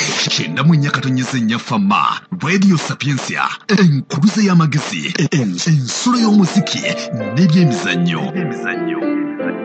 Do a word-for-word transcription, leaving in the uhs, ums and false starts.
kyenda mu nnya katonyeza ennya fama radio sapiensia enkuluze y'amagezi ensulo y'omuziki n'ebyemizannyo